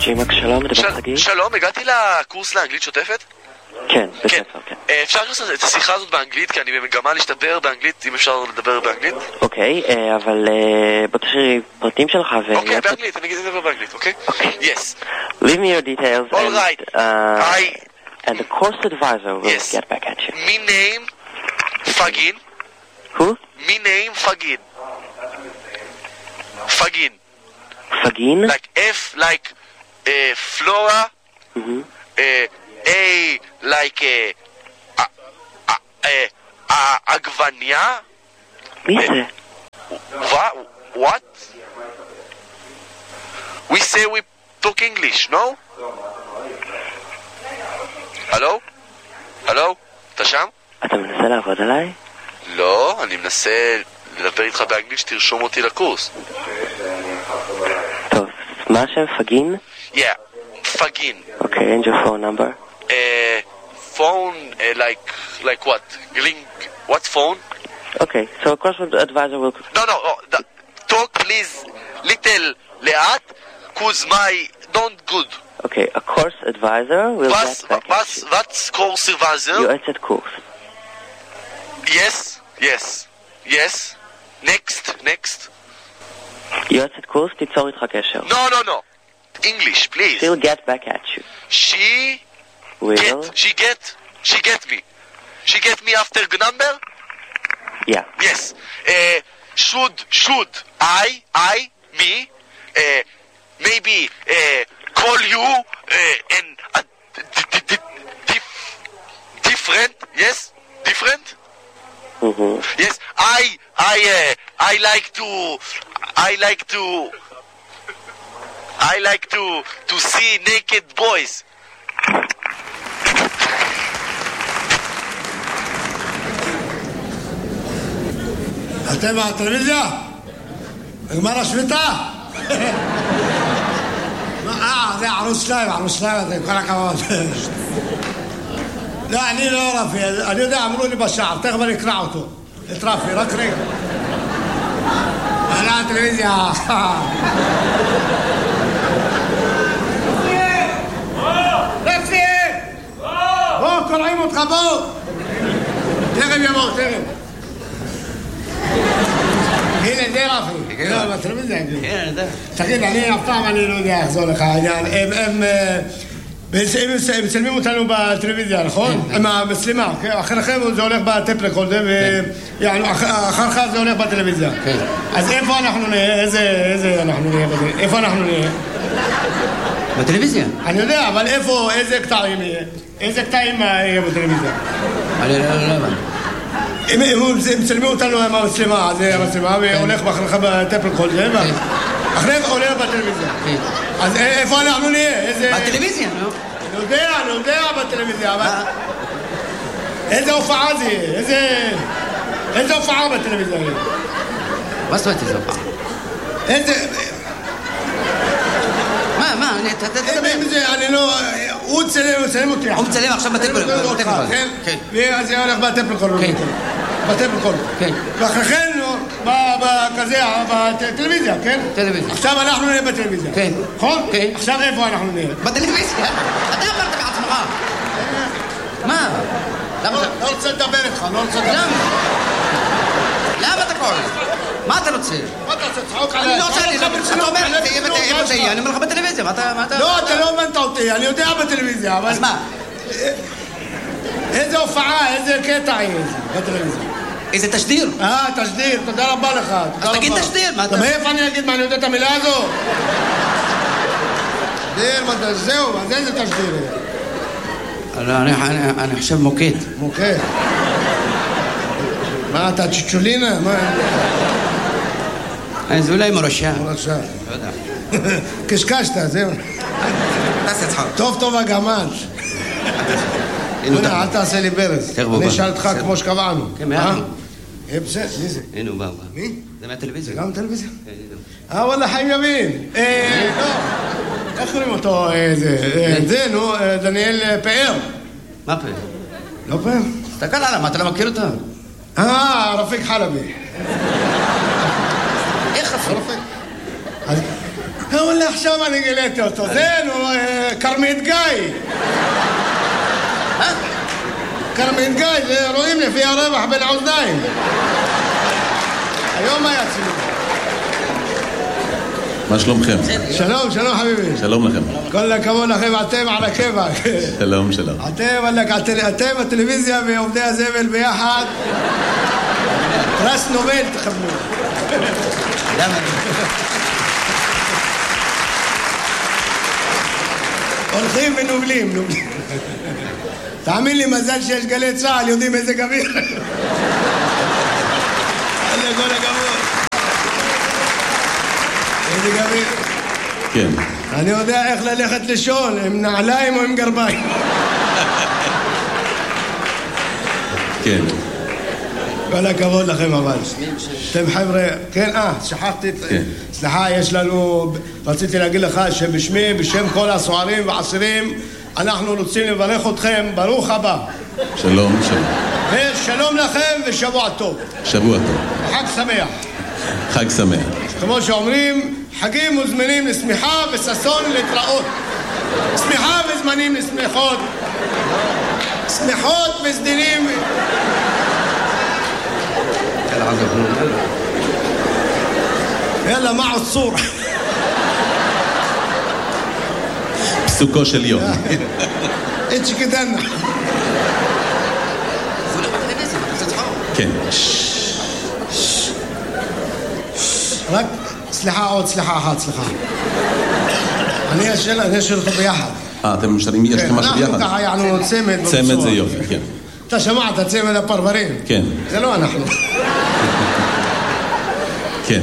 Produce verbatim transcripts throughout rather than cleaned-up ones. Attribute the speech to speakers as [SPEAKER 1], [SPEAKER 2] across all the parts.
[SPEAKER 1] ג'ימק, שלום, מדבר חגי.
[SPEAKER 2] שלום, הגעתי לקורס לאנגלית שוטפת?
[SPEAKER 1] כן, בספר, כן.
[SPEAKER 2] אפשר לעשות את השיחה הזאת באנגלית, כי אני במגמה להשתפר באנגלית, אם אפשר לדבר באנגלית?
[SPEAKER 1] אוקיי, אבל בוא תשאיר פרטים שלך ו...
[SPEAKER 2] אוקיי, באנגלית, אני אגיד לדבר באנגלית, אוקיי?
[SPEAKER 1] אוקיי.
[SPEAKER 2] Yes.
[SPEAKER 1] Leave me your details
[SPEAKER 2] All
[SPEAKER 1] and...
[SPEAKER 2] right.
[SPEAKER 1] Uh,
[SPEAKER 2] I...
[SPEAKER 1] And the course advisor will
[SPEAKER 2] Yes.
[SPEAKER 1] get back at you.
[SPEAKER 2] Me name... Fagin.
[SPEAKER 1] Who?
[SPEAKER 2] Me name Fagin. Fagin.
[SPEAKER 1] Fagin?
[SPEAKER 2] Like F like uh, Flora.
[SPEAKER 1] Mm-hmm.
[SPEAKER 2] Uh, A like uh, uh, uh, uh, Agvania.
[SPEAKER 1] מי זה?
[SPEAKER 2] What? What? We say we talk English, no? הלו? הלו? אתה שם?
[SPEAKER 1] אתה מנסה לעבוד עליי?
[SPEAKER 2] לא, אני מנסה לדבר איתך באנגלית שתרשום אותי לקורס.
[SPEAKER 1] טוב, מה השם? פגין?
[SPEAKER 2] Yeah, Fagin.
[SPEAKER 1] אוקיי, and your phone number?
[SPEAKER 2] Uh, phone, uh, like, like what? Link, what phone?
[SPEAKER 1] Okay, so a course advisor will...
[SPEAKER 2] No, no, oh, the, talk please little לאט, cause my don't good.
[SPEAKER 1] Okay, a course advisor will
[SPEAKER 2] Was,
[SPEAKER 1] get back
[SPEAKER 2] was,
[SPEAKER 1] at you.
[SPEAKER 2] what's course advisor?
[SPEAKER 1] יועצת קורס.
[SPEAKER 2] Yes, yes, yes. Next, next.
[SPEAKER 1] יועצת קורס, תיצור איתך קשר.
[SPEAKER 2] No, no, no. English, please.
[SPEAKER 1] She'll get back at you.
[SPEAKER 2] She
[SPEAKER 1] Will?
[SPEAKER 2] get, she get, she get me. She get me after number?
[SPEAKER 1] Yeah.
[SPEAKER 2] Yes. Uh, should, should I, I, me, uh, maybe uh, call you uh, and uh, d- d- d- dif- different? Yes, different.
[SPEAKER 1] Mm-hmm.
[SPEAKER 2] Yes, I, I, uh, I like to, I like to, I like to to see naked boys.
[SPEAKER 3] אתם מהטלוויזיה? נגמר השביתה? אה, זה ערוץ שניים, ערוץ שניים, זה כל הכבוד. לא, אני לא רפי, אני יודע, אמרו לי בשער, תכף אני אקרא אותו. את רפי, רק רגע. על הטלוויזיה. רפי! בוא, קוראים אותך, בוא! תכף יבוא, תכף. הנה, זה רפי. לא, בטלוויזיה.
[SPEAKER 4] כן, אני יודע.
[SPEAKER 3] תגיד, אני אף פעם אני לא יודע איך זה הולך העניין. הם, הם, הם מצלמים אותנו בטלוויזיה, נכון? עם המצלמה, אחריכם זה הולך בטפ לכל זה, ואחריך זה הולך בטלוויזיה. אז איפה אנחנו נהיה? איזה אנחנו נהיה? איפה אנחנו נהיה?
[SPEAKER 4] בטלוויזיה?
[SPEAKER 3] אני יודע, אבל איפה, איזה קטעים יהיה? איזה קטעים יהיה בטלוויזיה?
[SPEAKER 4] אני לא יודע.
[SPEAKER 3] הם מצלמים אותנו עם המצלמה, אז המצלמה, והולך אחריך בטפ לכל זה, אחריך הולך בטלוויזיה. אז איפה אנחנו נהיה?
[SPEAKER 4] בטלוויזיה, נו.
[SPEAKER 3] אני יודע, אני יודע בטלוויזיה, אבל... איזה הופעה זה יהיה? איזה... איזה הופעה בטלוויזיה יהיה?
[SPEAKER 4] מה זאת אומרת איזה הופעה?
[SPEAKER 3] איזה...
[SPEAKER 4] מה, מה? אתה תדבר.
[SPEAKER 3] אני לא... הוא צלם, הוא צלם אותי.
[SPEAKER 4] הוא מצלם עכשיו בטלפון.
[SPEAKER 3] כן? ואז זה הולך בטלפון.
[SPEAKER 4] כן.
[SPEAKER 3] בטלפון.
[SPEAKER 4] כן.
[SPEAKER 3] ואחריכן, בכזה, בטלוויזיה, כן?
[SPEAKER 4] טלוויזיה.
[SPEAKER 3] עכשיו אנחנו נהיה בטלוויזיה.
[SPEAKER 4] כן.
[SPEAKER 3] נכון?
[SPEAKER 4] כן.
[SPEAKER 3] עכשיו איפה אנחנו נהיה?
[SPEAKER 4] בטלוויזיה. אתה אמרת בעצמך. מה?
[SPEAKER 3] לא רוצה לדבר איתך, לא רוצה לדבר.
[SPEAKER 4] למה? למה אתה קורא? מה אתה רוצה?
[SPEAKER 3] מה אתה רוצה? צחוק
[SPEAKER 4] אני
[SPEAKER 3] עליי.
[SPEAKER 4] לא רוצה, אתה אומר, איפה זה יהיה? אני אומר לך בטלוויזיה, מה אתה...
[SPEAKER 3] לא, אתה לא הבנת אותי, אני יודע בטלוויזיה, אבל...
[SPEAKER 4] אז מה?
[SPEAKER 3] איזה הופעה, איזה קטע יהיה בטלוויזיה?
[SPEAKER 4] איזה תשדיר?
[SPEAKER 3] אה, תשדיר, תודה רבה לך.
[SPEAKER 4] אז תגיד תשדיר, מה אתה...
[SPEAKER 3] מאיפה אני אגיד מה, אני יודע את המילה הזו? תשדיר, מה זה, זהו, אז איזה תשדיר יהיה?
[SPEAKER 4] אני חושב מוקד.
[SPEAKER 3] מוקד. מה, אתה צ'צ'ולינה? מה?
[SPEAKER 4] אז אולי מורשה.
[SPEAKER 3] מורשה.
[SPEAKER 4] לא יודע.
[SPEAKER 3] קשקשת, זהו.
[SPEAKER 4] תעשה צחוק.
[SPEAKER 3] טוב טוב הגמל. הנה, אל תעשה לי ברז. אני אשאל אותך כמו שקבענו.
[SPEAKER 4] כן, מה?
[SPEAKER 3] אה, בסדר, מי זה?
[SPEAKER 4] הנה הוא בא.
[SPEAKER 3] מי?
[SPEAKER 4] זה מהטלוויזיה.
[SPEAKER 3] זה גם טלוויזיה?
[SPEAKER 4] כן, הנה.
[SPEAKER 3] אה, וואלה, חיים ימין. אה, לא. איך קוראים אותו? זה, נו, דניאל פאר.
[SPEAKER 4] מה פאר?
[SPEAKER 3] לא פאר?
[SPEAKER 4] תסתכל עליו, מה, אתה לא מכיר אותו?
[SPEAKER 3] אה, רפיק חלבי.
[SPEAKER 4] איך רפיק?
[SPEAKER 3] والله עכשיו אני גיליתי אותו, זה כרמית גיא. כרמית גיא, זה רואים לפי הרווח בין האוזניים. היום היה צילום.
[SPEAKER 5] מה שלומכם?
[SPEAKER 3] שלום, שלום חביבי.
[SPEAKER 5] שלום לכם.
[SPEAKER 3] כל הכבוד לכם, אתם על הכיוון.
[SPEAKER 5] שלום, שלום.
[SPEAKER 3] אתם, אתם הטלוויזיה ועובדי הזבל ביחד. פרס נובל תקבלו. הולכים ונובלים, נובלים. תאמין לי, מזל שיש גלי צהל, יודעים איזה גביר. זה כל הכבוד. איזה גביר.
[SPEAKER 5] כן.
[SPEAKER 3] אני יודע איך ללכת לישון, עם נעליים או עם גרביים.
[SPEAKER 5] כן.
[SPEAKER 3] כל הכבוד לכם אבל. אתם חבר'ה, כן, אה, שכחתי, סליחה, יש לנו, רציתי להגיד לך שבשמי, בשם כל הסוערים והעשירים, אנחנו רוצים לברך אתכם, ברוך הבא.
[SPEAKER 5] שלום, שלום.
[SPEAKER 3] ושלום לכם ושבוע טוב.
[SPEAKER 5] שבוע טוב.
[SPEAKER 3] חג שמח.
[SPEAKER 5] חג שמח.
[SPEAKER 3] כמו שאומרים, חגים מוזמנים לשמחה וששון להתראות. שמחה וזמנים לשמחות. שמחות וסדינים. יאללה, מה עוצור?
[SPEAKER 5] פסוקו של יום.
[SPEAKER 3] איץ' כדנה.
[SPEAKER 5] כן.
[SPEAKER 3] רק, סליחה עוד, סליחה אחת, סליחה. אני אשאל, אני אשאל לך ביחד.
[SPEAKER 5] אה, אתם משאלים, יש לכם משהו ביחד?
[SPEAKER 3] אנחנו ככה יענו צמד.
[SPEAKER 5] צמד זה יופי, כן.
[SPEAKER 3] אתה שמעת, צמד הפרברים?
[SPEAKER 5] כן.
[SPEAKER 3] זה לא אנחנו.
[SPEAKER 5] כן.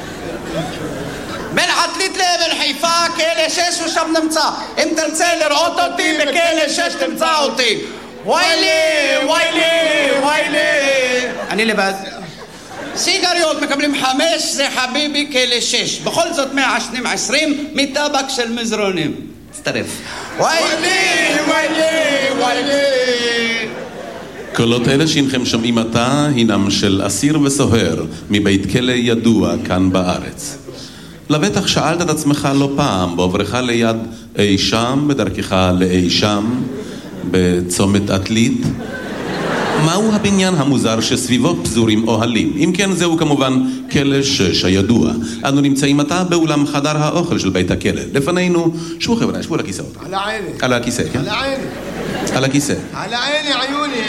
[SPEAKER 4] בין עתלית לבין חיפה, כלא שש הוא שם נמצא. אם תרצה לראות אותי, בכלא שש תמצא אותי. ויילי, ויילי, ויילי. אני לבד. סיגריות מקבלים חמש, זה חביבי כלא שש. בכל זאת מעשנים עשרים מטבק של מזרונים. תצטרף. ויילי, ויילי, ויילי.
[SPEAKER 5] קולות אלה שהנכם שומעים עתה הינם של אסיר וסוהר מבית כלא ידוע כאן בארץ. לבטח שאלת את עצמך לא פעם בעוברך ליד אי שם, בדרכך לאי שם, בצומת עתלית, מהו הבניין המוזר שסביבו פזורים אוהלים? אם כן, זהו כמובן כלא שש הידוע. אנו נמצאים עתה באולם חדר האוכל של בית הכלא. לפנינו, שבו חבר'ה, שבו על הכיסאות.
[SPEAKER 3] על העיני.
[SPEAKER 5] על הכיסא, כן?
[SPEAKER 3] על העיני.
[SPEAKER 5] על הכיסא.
[SPEAKER 3] על העיני, עיוני.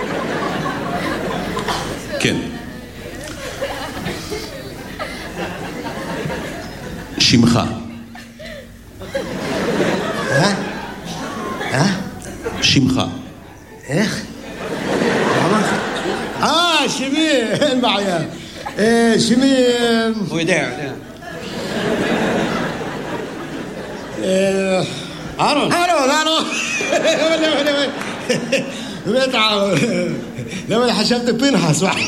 [SPEAKER 5] כן. שמך.
[SPEAKER 3] אה? אה?
[SPEAKER 5] שמך.
[SPEAKER 3] איך? אה, שמי, אין בעיה. שמי...
[SPEAKER 4] הוא יודע, יודע.
[SPEAKER 3] אהרון. אהרון, אהרון. בטח. למה חשבתי פנחס?
[SPEAKER 4] אהרון.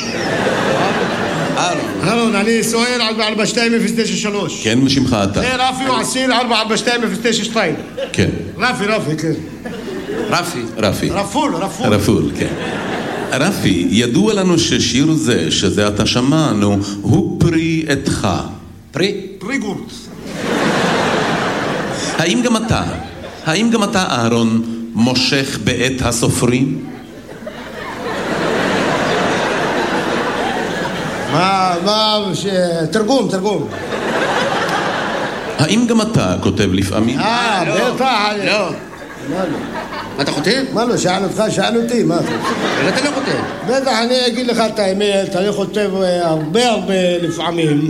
[SPEAKER 3] אהרון, אני סוער ארבע ארבע שתיים אפס תשע שלוש.
[SPEAKER 5] כן, ושמך אתה.
[SPEAKER 3] זה רפי ועשיל ארבע ארבע שתיים אפס תשע שתיים.
[SPEAKER 5] כן.
[SPEAKER 3] רפי, רפי, כן.
[SPEAKER 4] רפי.
[SPEAKER 5] רפי.
[SPEAKER 3] רפול, רפול.
[SPEAKER 5] רפול, כן. רפי, ידוע לנו ששיר זה, שזה אתה שמענו, הוא פרי עתך.
[SPEAKER 4] פרי?
[SPEAKER 3] פרי גורט.
[SPEAKER 5] האם גם אתה, האם גם אתה, אהרון, מושך בעת הסופרים?
[SPEAKER 3] מה, מה, תרגום, תרגום.
[SPEAKER 5] האם גם אתה כותב לפעמים?
[SPEAKER 3] אה, בטח.
[SPEAKER 4] לא.
[SPEAKER 3] מה לא?
[SPEAKER 4] אתה כותב?
[SPEAKER 3] מה לא, שאל אותך, שאל אותי, מה אתה?
[SPEAKER 4] אבל אתה לא כותב.
[SPEAKER 3] בטח, אני אגיד לך את האמת, אני כותב הרבה הרבה לפעמים.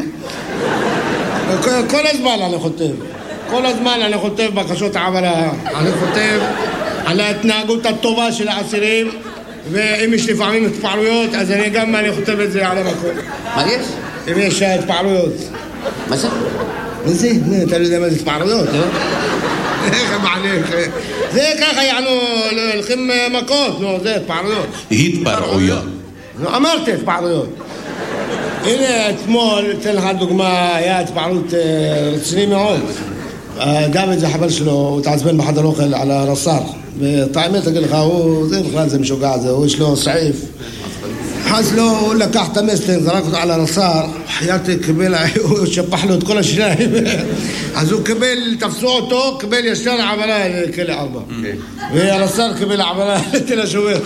[SPEAKER 3] כל הזמן אני כותב. כל הזמן אני כותב בקשות העברה. אני כותב על ההתנהגות הטובה של האסירים, ואם יש לפעמים התפעלויות, אז אני גם אני כותב את זה על המקום.
[SPEAKER 4] מה יש?
[SPEAKER 3] אם יש התפעלויות.
[SPEAKER 4] מה זה?
[SPEAKER 3] מה זה? אתה לא יודע מה זה התפעלויות, לא? איך מעליך? זה ככה, יענו, הולכים מכות, נו, זה התפעלויות.
[SPEAKER 5] התפרעויות.
[SPEAKER 3] נו, אמרתי התפעלויות. הנה, אתמול, אתן לך דוגמה, היה התפעלות רציני מאוד. דוד זה חבר שלו, הוא התעצבן בחדר אוכל על הרס"ר. ואת האמת, אגיד לך, הוא, זה בכלל זה משוגע, זה, הוא יש לו סעיף. حس لو לקח את המסטינג, זרק אותו על הרס"ר, חייתי קיבל, הוא שפח לו את כל השיניים, אז הוא קיבל, תפסו אותו, קיבל ישר עברה לכלא ארבע. והרס"ר קיבל עברה לתל השומר.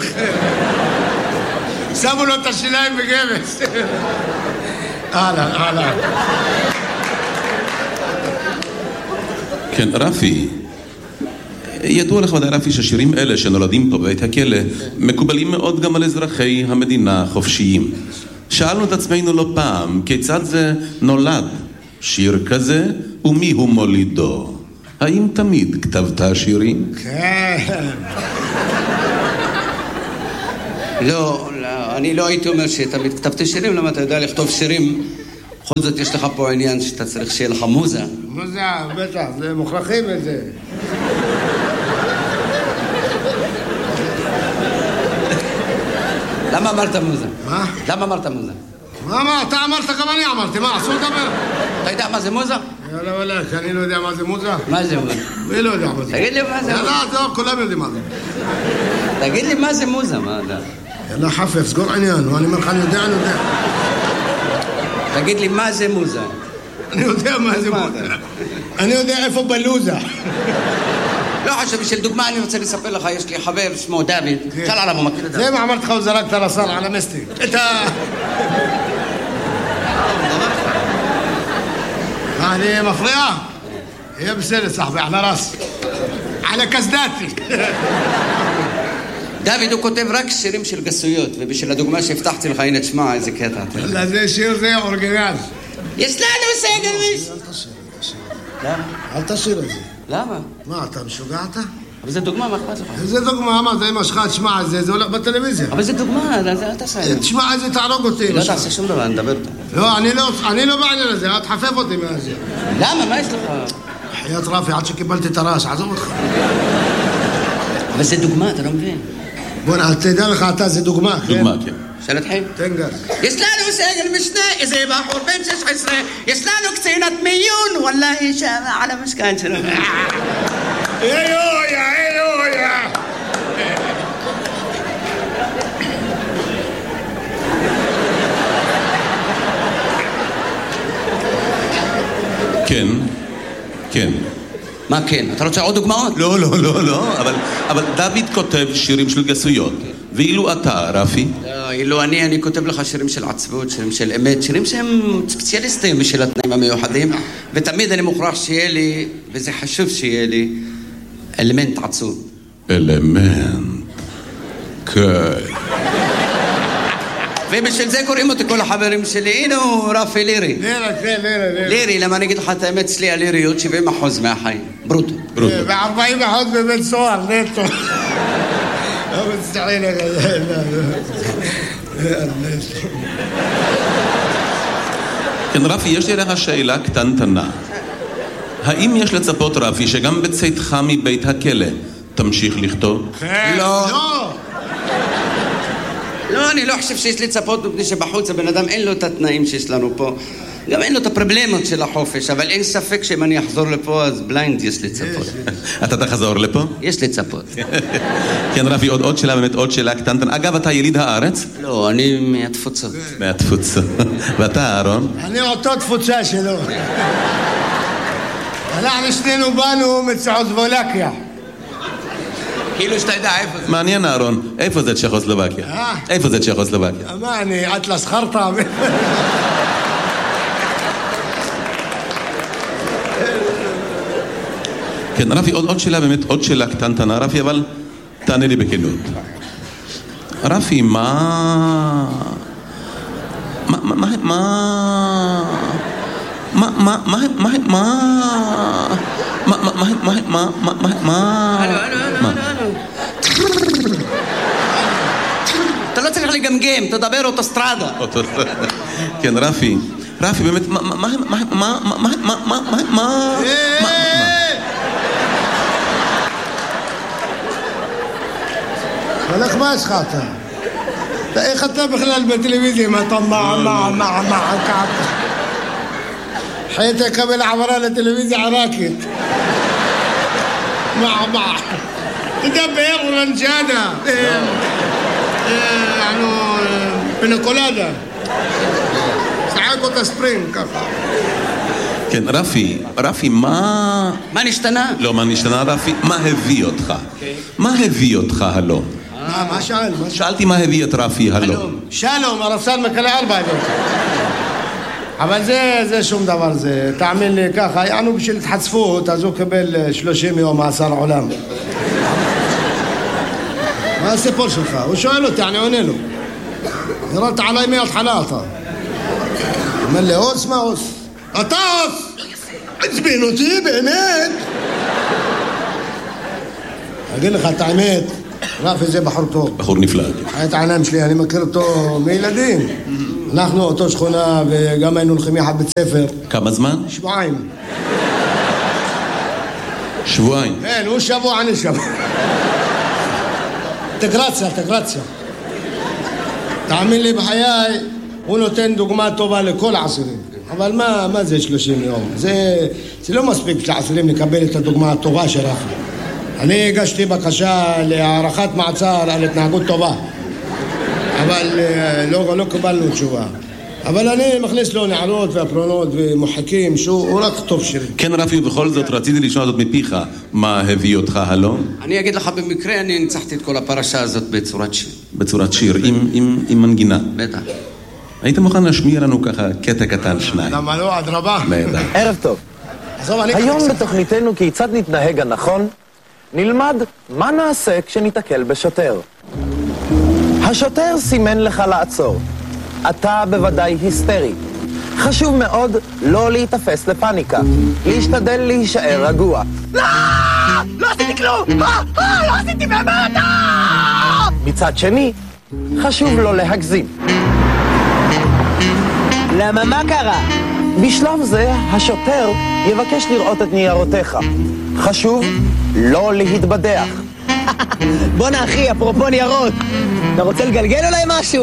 [SPEAKER 3] שמו לו את השיניים בגבס. אהלן, אהלן.
[SPEAKER 5] כן, רפי, ידוע לך ודאי רפי ששירים אלה שנולדים פה בבית הכלא מקובלים מאוד גם על אזרחי המדינה החופשיים. שאלנו את עצמנו לא פעם כיצד זה נולד שיר כזה ומי הוא מולידו. האם תמיד כתבת שירים?
[SPEAKER 3] כן.
[SPEAKER 4] לא, לא, אני לא הייתי אומר שתמיד כתבתי שירים, למה אתה יודע לכתוב שירים? בכל זאת יש לך פה עניין שאתה צריך שיהיה לך מוזה.
[SPEAKER 3] מוזה, בטח, זה מוכרחים את זה.
[SPEAKER 4] למה אמרת מוזה?
[SPEAKER 3] מה?
[SPEAKER 4] למה אמרת מוזה?
[SPEAKER 3] מה, מה, אתה אמרת, גם אני אמרתי, מה, אסור לדבר?
[SPEAKER 4] אתה יודע מה זה מוזה?
[SPEAKER 3] יאללה, וואלה, שאני לא יודע מה זה מוזה.
[SPEAKER 4] מה זה מוזה?
[SPEAKER 3] מי לא יודע מה זה?
[SPEAKER 4] תגיד לי מה זה מוזה.
[SPEAKER 3] יאללה, טוב, כולם יודעים מה זה.
[SPEAKER 4] תגיד לי מה זה מוזה, מה אתה?
[SPEAKER 3] יאללה, חפף, סגור עניין, ואני אומר לך, אני יודע, אני יודע.
[SPEAKER 4] תגיד לי מה זה מוזה.
[SPEAKER 3] אני יודע מה זה מוזה. אני יודע איפה בלוזה.
[SPEAKER 4] לא חשוב, בשביל דוגמה אני רוצה לספר לך, יש לי חבר שמו דוד, שאל עליו, הוא מכיר את זה.
[SPEAKER 3] זה מה אמרתי לך, הוא זרק את הרס"ר על המסטינג. את ה... מה, אני מפריע? יהיה בסדר, סחבי, על הרס. על הקסדתי.
[SPEAKER 4] דוד הוא כותב רק שירים של גסויות, ובשביל הדוגמה שהבטחתי לך, הנה תשמע איזה קטע.
[SPEAKER 3] לא, זה שיר זה אורגינל.
[SPEAKER 4] יש לנו סגל מיש.
[SPEAKER 3] אל תשיר, תשיר.
[SPEAKER 4] למה?
[SPEAKER 3] אל תשיר את זה.
[SPEAKER 4] למה?
[SPEAKER 3] מה, אתה משוגעת?
[SPEAKER 4] אבל זה דוגמה, מה אכפת לך?
[SPEAKER 3] זה דוגמה, מה, זה אמא שלך, תשמע, זה הולך בטלוויזיה.
[SPEAKER 4] אבל זה דוגמה, אל תעשה.
[SPEAKER 3] תשמע, זה תערוג אותי.
[SPEAKER 4] לא תעשה שום דבר, נדבר אותה.
[SPEAKER 3] לא, אני לא בעניין הזה, אל תחפף אותי מהזה.
[SPEAKER 4] למה? מה יש לך?
[SPEAKER 3] חיית רפי, עד שקיבלתי את הרעש, עזוב אותך.
[SPEAKER 4] אבל זה דוגמה, אתה לא מבין.
[SPEAKER 3] בוא, תדע לך, אתה, זה דוגמה, כן?
[SPEAKER 5] דוגמה, כן.
[SPEAKER 4] שנתחיל.
[SPEAKER 3] תן גז.
[SPEAKER 4] יש לנו סגל משנה, איזה בחור בן שש עשרה, יש לנו קצינת מיון, וואלה, שמה על המשכן שלנו.
[SPEAKER 3] היי אויה, היי אויה.
[SPEAKER 5] כן, כן.
[SPEAKER 4] מה כן? אתה רוצה עוד דוגמאות?
[SPEAKER 5] לא, לא, לא, לא, אבל, אבל דוד כותב שירים של גסויות. ואילו אתה, רפי?
[SPEAKER 4] לא, אילו אני, אני כותב לך שירים של עצבות, שירים של אמת, שירים שהם ספציאליסטים בשביל התנאים המיוחדים, ותמיד אני מוכרח שיהיה לי, וזה חשוב שיהיה לי, אלמנט עצוב.
[SPEAKER 5] אלמנט. כן.
[SPEAKER 4] ובשביל זה קוראים אותי כל החברים שלי, הנה הוא רפי לירי.
[SPEAKER 3] לירה, כן, לירה, לירה.
[SPEAKER 4] לירי, למה אני אגיד לך את האמת, אצלי הליריות שבעים אחוז מהחיים. ברוטו.
[SPEAKER 5] ברוטו.
[SPEAKER 3] ו-ארבעים אחוז בבית סוהר, נטו. לא מצטערים לך.
[SPEAKER 5] כן, רפי, יש לי לך שאלה קטנטנה. האם יש לצפות, רפי, שגם בצאתך מבית הכלא תמשיך לכתוב?
[SPEAKER 4] לא.
[SPEAKER 3] לא.
[SPEAKER 4] לא, אני לא חושב שיש לצפות מפני שבחוץ הבן אדם אין לו את התנאים שיש לנו פה. גם אין לו את הפרובלמות של החופש, אבל אין ספק שאם אני אחזור לפה אז בליינד יש לצפות.
[SPEAKER 5] אתה תחזור לפה?
[SPEAKER 4] יש לצפות.
[SPEAKER 5] כן, רפי, עוד, עוד שאלה, באמת עוד שאלה קטנטנה. אגב, אתה יליד הארץ?
[SPEAKER 4] לא, אני מהתפוצות.
[SPEAKER 5] מהתפוצות. ואתה, אהרון?
[SPEAKER 3] אני אותו תפוצה שלו. אנחנו שנינו באנו מצ'כוסלובקיה.
[SPEAKER 4] כאילו שאתה יודע איפה זה.
[SPEAKER 5] מעניין, אהרון. איפה זה צ'כוסלובקיה?
[SPEAKER 3] אה?
[SPEAKER 5] איפה זה צ'כוסלובקיה?
[SPEAKER 3] מה, אני אטלס חרטה?
[SPEAKER 5] כן, רפי, עוד, עוד שאלה, באמת, עוד שאלה קטנטנה, רפי, אבל תענה לי בכנות. רפי, מה... מה... מה... מה... מה... מה... מה... מה... מה... מה... מה... מה... מה... מה... מה...
[SPEAKER 4] הלו, הלו, הלו, הלו. אתה לא צריך לגמגם, תדבר אוטוסטרדה.
[SPEAKER 5] כן, רפי. רפי, באמת, מה... מה... מה... מה... מה... מה... מה... מה... מה...
[SPEAKER 3] הולך מה יש לך אתה? איך אתה בכלל בטלוויזיה? מה אתה מה מה מה מה כעתה? حياتي قبل عبرة لتلفزيون عراكي مع مع تدبر ورنجانة يعني פינוקולדה. שחק אותה ספרינג, ככה.
[SPEAKER 5] כן, רפי, רפי, מה...
[SPEAKER 4] מה נשתנה?
[SPEAKER 5] לא, מה נשתנה, רפי? מה הביא אותך? מה הביא אותך, הלום?
[SPEAKER 3] מה, מה שאל?
[SPEAKER 5] שאלתי מה הביא את רפי, הלום.
[SPEAKER 3] שלום, הרפסן מקלה ארבע הביא אותך. אבל זה, זה שום דבר, זה, תאמין לי ככה, יענו בשביל התחצפות, אז הוא קבל שלושים יום מאסר עולם. מה הסיפור שלך? הוא שואל אותי, אני עונה לו. ירדת עליי מההתחלה אתה. אומר לי, אוס מה אוס? אתה אוס! עצבין אותי, באמת? אגיד לך את האמת, רפי זה בחור טוב.
[SPEAKER 5] בחור נפלא.
[SPEAKER 3] את העיניים שלי, אני מכיר אותו מילדים. אנחנו אותו שכונה וגם היינו הולכים יחד בית ספר.
[SPEAKER 5] כמה זמן?
[SPEAKER 3] שבועיים.
[SPEAKER 5] שבועיים?
[SPEAKER 3] כן, הוא שבוע, אני שבוע. אינטגרציה, אינטגרציה. תאמין לי בחיי, הוא נותן דוגמה טובה לכל העשירים. אבל מה, מה זה שלושים יום? זה, זה לא מספיק שהעשירים לקבל את הדוגמה הטובה של רפי. אני הגשתי בקשה להערכת מעצר על התנהגות טובה. אבל לא, לא קיבלנו תשובה. אבל אני מכניס לו נערות והפרונות ומוחקים שהוא רק טוב שלי.
[SPEAKER 5] כן רפי, ובכל זאת רציתי לשמוע זאת מפיך. מה הביא אותך, הלום?
[SPEAKER 4] אני אגיד לך במקרה, אני ניצחתי את כל הפרשה הזאת בצורת שיר.
[SPEAKER 5] בצורת שיר, עם, עם, עם מנגינה.
[SPEAKER 4] בטח.
[SPEAKER 5] היית מוכן להשמיע לנו ככה קטע קטן שניים?
[SPEAKER 3] למה לא? אדרבה.
[SPEAKER 5] בטח.
[SPEAKER 6] ערב טוב. היום בתוכניתנו כיצד נתנהג הנכון, נלמד מה נעשה כשניתקל בשוטר. השוטר סימן לך לעצור. אתה בוודאי היסטרי. חשוב מאוד לא להתאפס לפניקה. להשתדל להישאר רגוע.
[SPEAKER 7] לא! לא עשיתי כלום! אה, אה, לא עשיתי באמת!
[SPEAKER 6] מצד שני, חשוב לא להגזים.
[SPEAKER 7] למה מה קרה?
[SPEAKER 6] בשלב זה השוטר יבקש לראות את ניירותיך. חשוב לא להתבדח.
[SPEAKER 7] בוא'נה אחי, אפרופו ניירות, אתה רוצה לגלגל אולי משהו?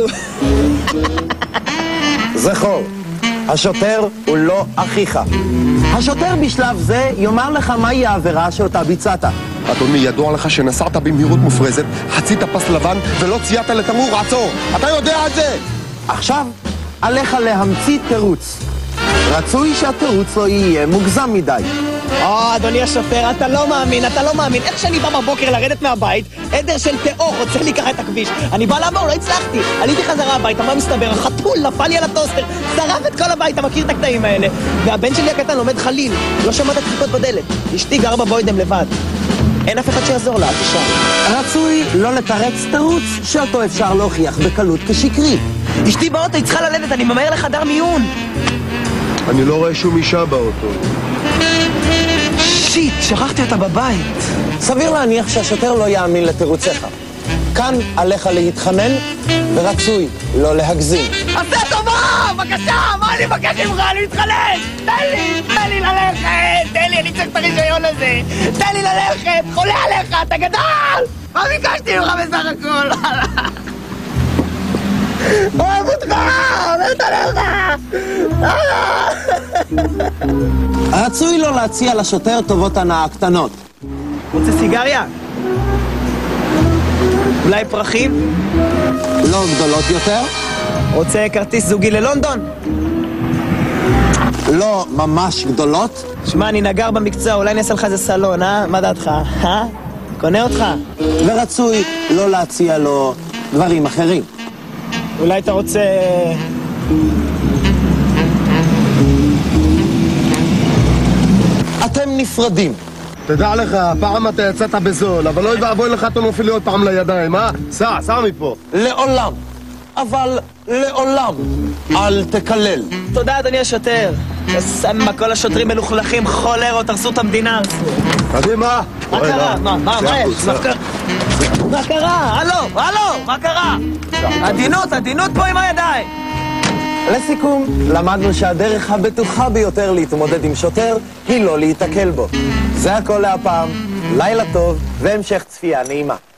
[SPEAKER 6] זכור, השוטר הוא לא אחיך. השוטר בשלב זה יאמר לך מהי העבירה שאותה ביצעת.
[SPEAKER 8] אדוני, ידוע לך שנסעת במהירות מופרזת, חצית פס לבן ולא ציינת לתמרור עצור. אתה יודע את זה!
[SPEAKER 6] עכשיו עליך להמציא תירוץ. רצוי שהתירוץ לא יהיה מוגזם מדי.
[SPEAKER 7] או, אדוני השוטר, אתה לא מאמין, אתה לא מאמין. איך שאני בא בבוקר לרדת מהבית, עדר של תאור רוצה לי ככה את הכביש. אני בא לעבור, לא הצלחתי. עליתי חזרה הביתה, מה מסתבר? החתול נפל לי על הטוסטר, שרף את כל הבית, אתה מכיר את הקטעים האלה. והבן שלי הקטן לומד חליל, לא שמעת דפיקות בדלת. אשתי גר בבוידם לבד. אין אף אחד שיעזור לה, תשאר.
[SPEAKER 6] רצוי לא לתרץ תירוץ שאותו אפשר להוכיח בקלות כשקרי.
[SPEAKER 7] אשתי באוטו, היא צריכה ללדת, אני ממהר לחדר מיון.
[SPEAKER 8] אני לא רואה שום אישה באוטו.
[SPEAKER 7] שיט, שכחתי אותה בבית.
[SPEAKER 6] סביר להניח שהשוטר לא יאמין לתירוציך. כאן עליך להתחנן, ורצוי לא להגזים.
[SPEAKER 7] עשה טובה! בבקשה! מה אני מבקש ממך? אני מתחנן! תן לי! תן לי ללכת! תן לי, אני צריך את הרישיון הזה! תן לי ללכת! חולה עליך! אתה גדול! מה ביקשתי ממך בסך הכל? אוהב אותך! אוהבת עליך!
[SPEAKER 6] רצוי לא להציע לשוטר טובות הנאה קטנות.
[SPEAKER 7] רוצה סיגריה? אולי פרחים?
[SPEAKER 6] לא גדולות יותר?
[SPEAKER 7] רוצה כרטיס זוגי ללונדון?
[SPEAKER 6] לא ממש גדולות?
[SPEAKER 7] שמע, אני נגר במקצוע, אולי נעשה לך איזה סלון, אה? מה דעתך? אה? קונה אותך?
[SPEAKER 6] ורצוי לא להציע לו דברים אחרים.
[SPEAKER 7] אולי אתה רוצה...
[SPEAKER 6] אתם נפרדים.
[SPEAKER 8] תדע לך, פעם אתה יצאת בזול, אבל לא יבואי לך אתה נופל לי עוד פעם לידיים, אה? סע, סע מפה.
[SPEAKER 6] לעולם, אבל לעולם, אל תקלל.
[SPEAKER 7] תודה, אדוני השוטר. סמה, כל השוטרים מלוכלכים, חולרות, הרסו את המדינה.
[SPEAKER 8] קדימה.
[SPEAKER 7] מה קרה? מה, מה, מה יש? מה קרה? הלו, הלו, מה קרה? עדינות, עדינות פה עם הידיים.
[SPEAKER 6] לסיכום, למדנו שהדרך הבטוחה ביותר להתמודד עם שוטר היא לא להתקל בו. זה הכל להפעם, לילה טוב והמשך צפייה נעימה.